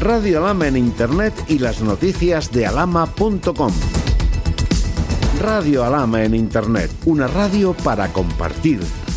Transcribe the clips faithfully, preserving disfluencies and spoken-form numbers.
Radio Alhama en Internet y las noticias de alhama punto com. Radio Alhama en Internet, una radio para compartir.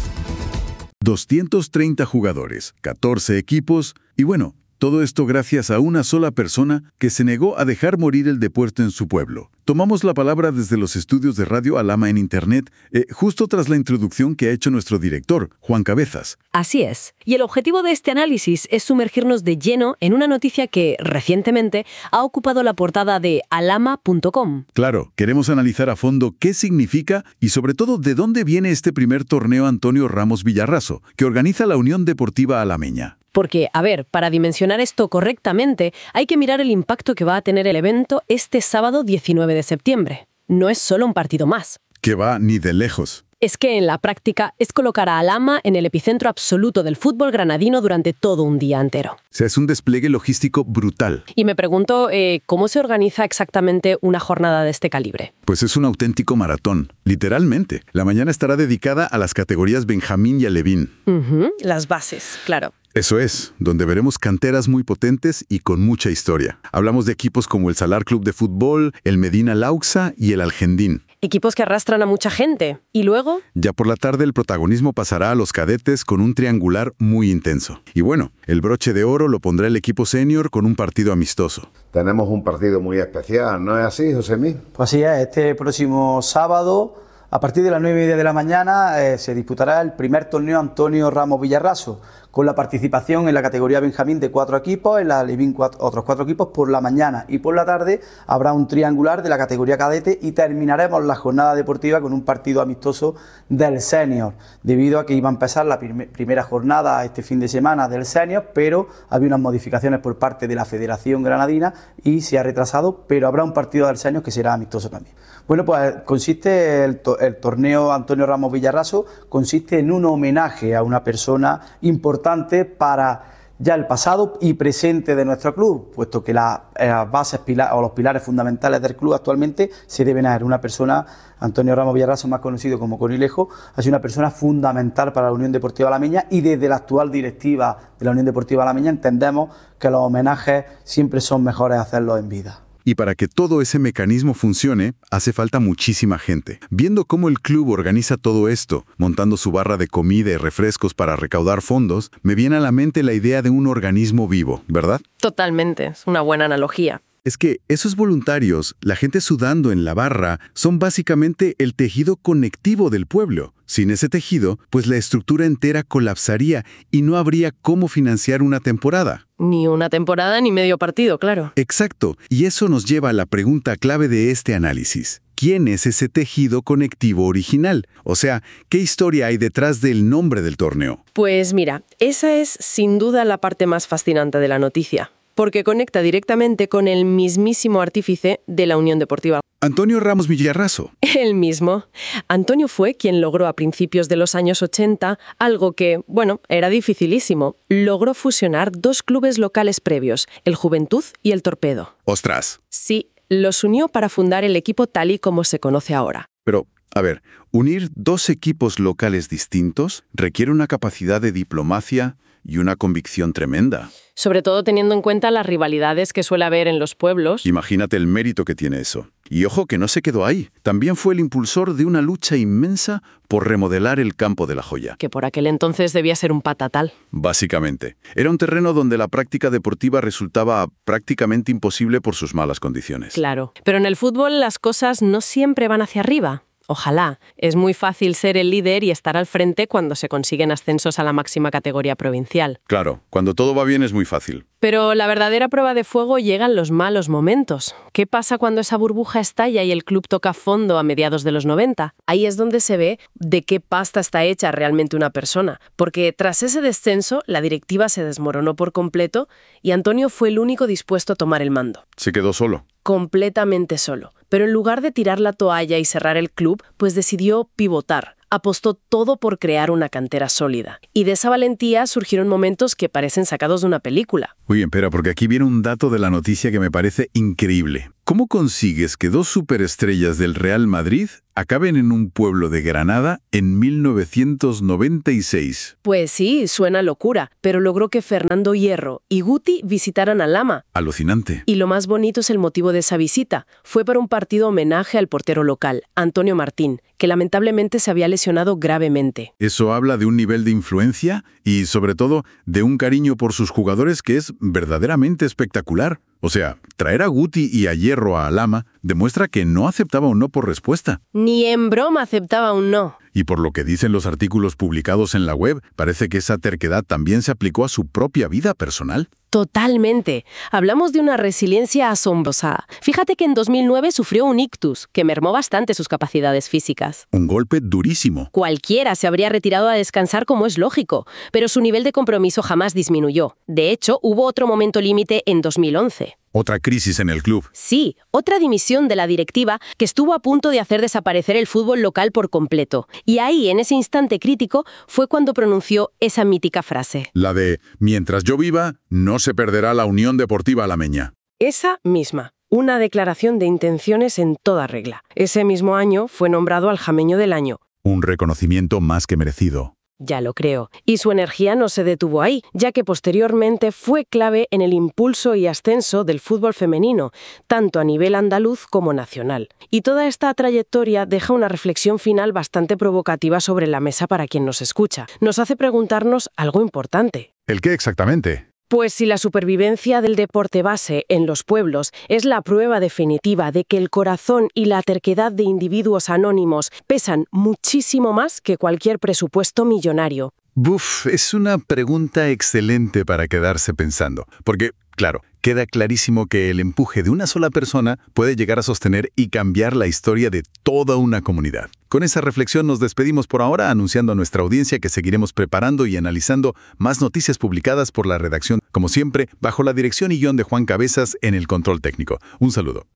doscientos treinta jugadores, catorce equipos y bueno, todo esto gracias a una sola persona que se negó a dejar morir el deporte en su pueblo. Tomamos la palabra desde los estudios de Radio Alhama en Internet, eh, justo tras la introducción que ha hecho nuestro director, Juan Cabezas. Así es. Y el objetivo de este análisis es sumergirnos de lleno en una noticia que, recientemente, ha ocupado la portada de alhama punto com. Claro, queremos analizar a fondo qué significa y sobre todo de dónde viene este primer torneo Antonio Ramos Villarraso, que organiza la Unión Deportiva Alameña. Porque, a ver, para dimensionar esto correctamente, hay que mirar el impacto que va a tener el evento este sábado diecinueve de septiembre. No es solo un partido más. Que va ni de lejos. Es que en la práctica es colocar a Alhama en el epicentro absoluto del fútbol granadino durante todo un día entero. O sea, es un despliegue logístico brutal. Y me pregunto, eh, ¿cómo se organiza exactamente una jornada de este calibre? Pues es un auténtico maratón, literalmente. La mañana estará dedicada a las categorías Benjamín y Alevín. Uh-huh, las bases, claro. Eso es, donde veremos canteras muy potentes y con mucha historia. Hablamos de equipos como el Salar Club de Fútbol, el Medina Lauxa y el Algendín. Equipos que arrastran a mucha gente. ¿Y luego? Ya por la tarde el protagonismo pasará a los cadetes con un triangular muy intenso. Y bueno, el broche de oro lo pondrá el equipo senior con un partido amistoso. Tenemos un partido muy especial, ¿no es así, Josemí? Pues así es, este próximo sábado, a partir de las nueve y media de la mañana, eh, se disputará el primer torneo Antonio Ramos Villarraso, con la participación en la categoría Benjamín de cuatro equipos, en la Alevín cuatro, otros cuatro equipos por la mañana, y por la tarde habrá un triangular de la categoría cadete y terminaremos la jornada deportiva con un partido amistoso del senior, debido a que iba a empezar la prim primera jornada este fin de semana del senior, pero había unas modificaciones por parte de la Federación Granadina y se ha retrasado, pero habrá un partido del senior que será amistoso también. Bueno, pues consiste el, to el torneo Antonio Ramos Villarraso, consiste en un homenaje a una persona importante para ya el pasado y presente de nuestro club, puesto que las eh, bases pilar, o los pilares fundamentales del club actualmente se deben a él. Una persona, Antonio Ramos Villarraso, más conocido como Conilejo, ha sido una persona fundamental para la Unión Deportiva Alameña, y desde la actual directiva de la Unión Deportiva Alameña entendemos que los homenajes siempre son mejores hacerlos en vida. Y para que todo ese mecanismo funcione, hace falta muchísima gente. Viendo cómo el club organiza todo esto, montando su barra de comida y refrescos para recaudar fondos, me viene a la mente la idea de un organismo vivo, ¿verdad? Totalmente, es una buena analogía. Es que esos voluntarios, la gente sudando en la barra, son básicamente el tejido conectivo del pueblo. Sin ese tejido, pues la estructura entera colapsaría y no habría cómo financiar una temporada. Ni una temporada ni medio partido, claro. Exacto, y eso nos lleva a la pregunta clave de este análisis. ¿Quién es ese tejido conectivo original? O sea, ¿qué historia hay detrás del nombre del torneo? Pues mira, esa es sin duda la parte más fascinante de la noticia, porque conecta directamente con el mismísimo artífice de la Unión Deportiva. Antonio Ramos Villarraso. El mismo. Antonio fue quien logró a principios de los años ochenta algo que, bueno, era dificilísimo. Logró fusionar dos clubes locales previos, el Juventud y el Torpedo. ¡Ostras! Sí, los unió para fundar el equipo tal y como se conoce ahora. Pero, a ver, unir dos equipos locales distintos requiere una capacidad de diplomacia y una convicción tremenda. Sobre todo teniendo en cuenta las rivalidades que suele haber en los pueblos. Imagínate el mérito que tiene eso. Y ojo que no se quedó ahí. También fue el impulsor de una lucha inmensa por remodelar el campo de La Joya. Que por aquel entonces debía ser un patatal. Básicamente. Era un terreno donde la práctica deportiva resultaba prácticamente imposible por sus malas condiciones. Claro. Pero en el fútbol las cosas no siempre van hacia arriba. Ojalá. Es muy fácil ser el líder y estar al frente cuando se consiguen ascensos a la máxima categoría provincial. Claro, cuando todo va bien es muy fácil. Pero la verdadera prueba de fuego llega en los malos momentos. ¿Qué pasa cuando esa burbuja estalla y el club toca fondo a mediados de los noventa? Ahí es donde se ve de qué pasta está hecha realmente una persona. Porque tras ese descenso, la directiva se desmoronó por completo y Antonio fue el único dispuesto a tomar el mando. Se quedó solo. Completamente solo. Pero en lugar de tirar la toalla y cerrar el club, pues decidió pivotar. Apostó todo por crear una cantera sólida. Y de esa valentía surgieron momentos que parecen sacados de una película. Oye, espera, porque aquí viene un dato de la noticia que me parece increíble. ¿Cómo consigues que dos superestrellas del Real Madrid acaben en un pueblo de Granada en mil novecientos noventa y seis? Pues sí, suena locura, pero logró que Fernando Hierro y Guti visitaran Alhama. Alucinante. Y lo más bonito es el motivo de esa visita. Fue para un partido homenaje al portero local, Antonio Martín, que lamentablemente se había lesionado gravemente. Eso habla de un nivel de influencia y, sobre todo, de un cariño por sus jugadores que es verdaderamente espectacular. O sea, traer a Guti y a Hierro a Alhama demuestra que no aceptaba un no por respuesta. Ni en broma aceptaba un no. Y por lo que dicen los artículos publicados en la web, parece que esa terquedad también se aplicó a su propia vida personal. Totalmente. Hablamos de una resiliencia asombrosa. Fíjate que en dos mil nueve sufrió un ictus, que mermó bastante sus capacidades físicas. Un golpe durísimo. Cualquiera se habría retirado a descansar como es lógico, pero su nivel de compromiso jamás disminuyó. De hecho, hubo otro momento límite en dos mil once. Otra crisis en el club. Sí, otra dimisión de la directiva que estuvo a punto de hacer desaparecer el fútbol local por completo. Y ahí, en ese instante crítico, fue cuando pronunció esa mítica frase. La de, mientras yo viva, no se perderá la Unión Deportiva Alameña. Esa misma. Una declaración de intenciones en toda regla. Ese mismo año fue nombrado aljameño del año. Un reconocimiento más que merecido. Ya lo creo. Y su energía no se detuvo ahí, ya que posteriormente fue clave en el impulso y ascenso del fútbol femenino, tanto a nivel andaluz como nacional. Y toda esta trayectoria deja una reflexión final bastante provocativa sobre la mesa para quien nos escucha. Nos hace preguntarnos algo importante. ¿El qué exactamente? Pues si la supervivencia del deporte base en los pueblos es la prueba definitiva de que el corazón y la terquedad de individuos anónimos pesan muchísimo más que cualquier presupuesto millonario. Buf, es una pregunta excelente para quedarse pensando, porque, claro, queda clarísimo que el empuje de una sola persona puede llegar a sostener y cambiar la historia de toda una comunidad. Con esa reflexión nos despedimos por ahora, anunciando a nuestra audiencia que seguiremos preparando y analizando más noticias publicadas por la redacción, como siempre, bajo la dirección y guión de Juan Cabezas en el control técnico. Un saludo.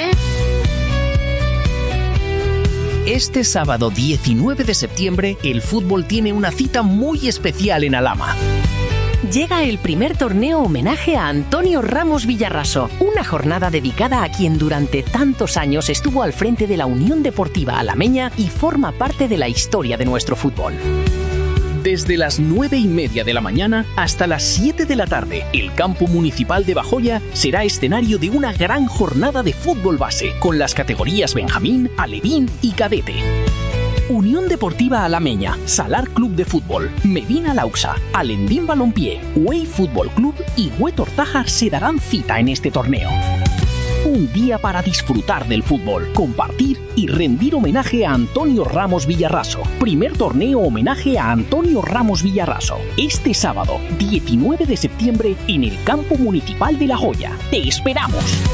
Este sábado diecinueve de septiembre, el fútbol tiene una cita muy especial en Alhama. Llega el primer torneo homenaje a Antonio Ramos Villarraso, una jornada dedicada a quien durante tantos años estuvo al frente de la Unión Deportiva Alameña y forma parte de la historia de nuestro fútbol. Desde las nueve y media de la mañana hasta las siete de la tarde, el campo municipal de Bajoya será escenario de una gran jornada de fútbol base, con las categorías Benjamín, Alevín y Cadete. Unión Deportiva Alameña, Salar Club de Fútbol, Medina Lauxa, Alendín Balompié, Güell Fútbol Club y Huetortaja se darán cita en este torneo. Un día para disfrutar del fútbol, compartir y rendir homenaje a Antonio Ramos Villarraso. Primer torneo homenaje a Antonio Ramos Villarraso. Este sábado, diecinueve de septiembre, en el campo municipal de La Joya. ¡Te esperamos!